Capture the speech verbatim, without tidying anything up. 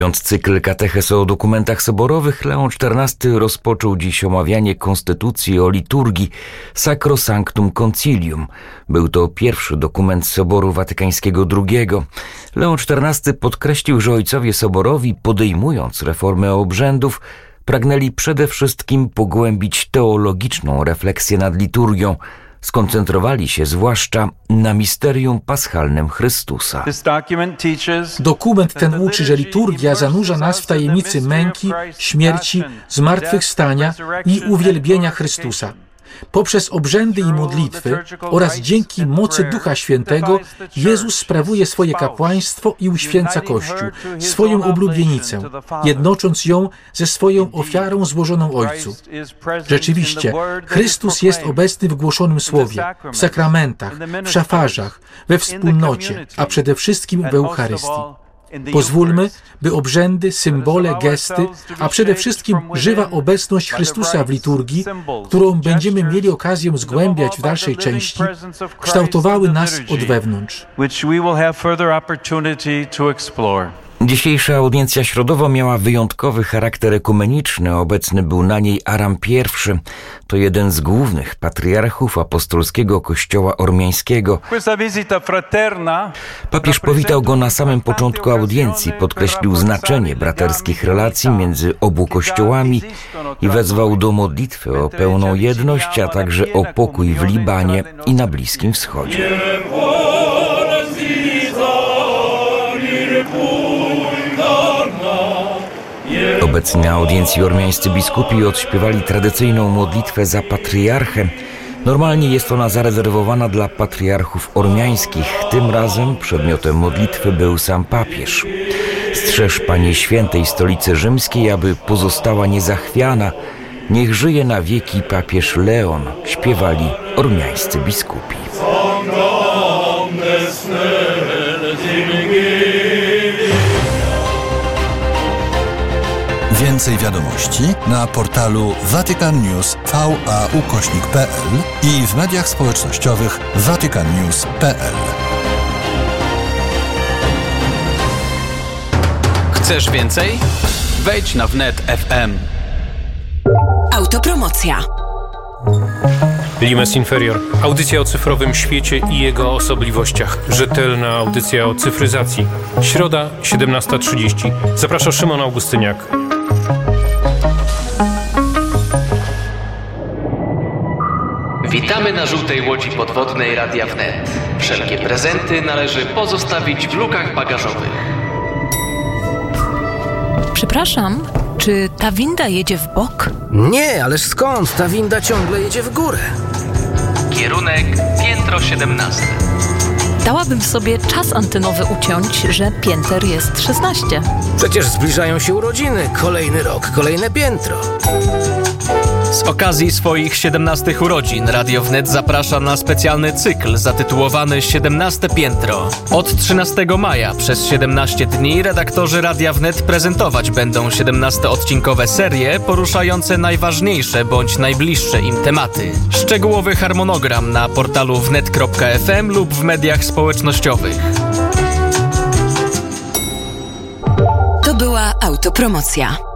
Cykl kateches o dokumentach soborowych, Leon czternasty rozpoczął dziś omawianie konstytucji o liturgii Sacrosanctum Concilium. Był to pierwszy dokument Soboru Watykańskiego drugiego. Leon czternasty podkreślił, że ojcowie soborowi, podejmując reformę obrzędów, pragnęli przede wszystkim pogłębić teologiczną refleksję nad liturgią. Skoncentrowali się zwłaszcza na misterium paschalnym Chrystusa. Dokument ten uczy, że liturgia zanurza nas w tajemnicy męki, śmierci, zmartwychwstania i uwielbienia Chrystusa. Poprzez obrzędy i modlitwy oraz dzięki mocy Ducha Świętego Jezus sprawuje swoje kapłaństwo i uświęca Kościół, swoją oblubienicę, jednocząc ją ze swoją ofiarą złożoną Ojcu. Rzeczywiście, Chrystus jest obecny w głoszonym Słowie, w sakramentach, w szafarzach, we wspólnocie, a przede wszystkim w Eucharystii. Pozwólmy, by obrzędy, symbole, gesty, a przede wszystkim żywa obecność Chrystusa w liturgii, którą będziemy mieli okazję zgłębiać w dalszej części, kształtowały nas od wewnątrz. Dzisiejsza audiencja środowa miała wyjątkowy charakter ekumeniczny. Obecny był na niej Aram pierwszy. To jeden z głównych patriarchów apostolskiego Kościoła Ormiańskiego. Papież powitał go na samym początku audiencji, podkreślił znaczenie braterskich relacji między obu kościołami i wezwał do modlitwy o pełną jedność, a także o pokój w Libanie i na Bliskim Wschodzie. Obecni na audiencji ormiańscy biskupi odśpiewali tradycyjną modlitwę za patriarchę. Normalnie jest ona zarezerwowana dla patriarchów ormiańskich. Tym razem przedmiotem modlitwy był sam papież. Strzeż, Panie Świętej Stolicy Rzymskiej, aby pozostała niezachwiana. Niech żyje na wieki papież Leon, śpiewali ormiańscy biskupi. Więcej wiadomości na portalu Vatican News V A ukośnik P L i w mediach społecznościowych Vatican News kropka P L. Chcesz więcej? Wejdź na wnet F M. Autopromocja. Limes Inferior. Audycja o cyfrowym świecie i jego osobliwościach. Rzetelna audycja o cyfryzacji. Środa, siedemnasta trzydzieści. Zaprasza Szymon Augustyniak. Witamy na żółtej łodzi podwodnej Radia Wnet. Wszelkie prezenty należy pozostawić w lukach bagażowych. Przepraszam, czy ta winda jedzie w bok? Nie, ależ skąd? Ta winda ciągle jedzie w górę. Kierunek piętro siedemnaste. Dałabym sobie czas antenowy uciąć, że pięter jest szesnaście. Przecież zbliżają się urodziny. Kolejny rok, kolejne piętro. Z okazji swoich siedemnastych urodzin Radio Wnet zaprasza na specjalny cykl zatytułowany siedemnaste piętro. Od trzynastego maja przez siedemnaście dni redaktorzy Radia Wnet prezentować będą siedemnastoodcinkowe serie poruszające najważniejsze bądź najbliższe im tematy. Szczegółowy harmonogram na portalu wnet kropka f m lub w mediach społecznościowych. To była autopromocja.